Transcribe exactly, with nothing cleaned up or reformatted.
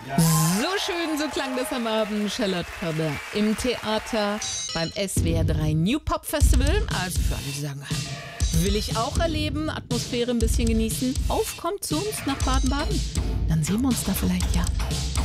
So schön, so klang das am Abend. Charlotte Körber im Theater beim S W R drei New Pop Festival. Also für alle, die sagen, will ich auch erleben, Atmosphäre ein bisschen genießen. Auf, kommt zu uns nach Baden-Baden. Dann sehen wir uns da vielleicht, ja.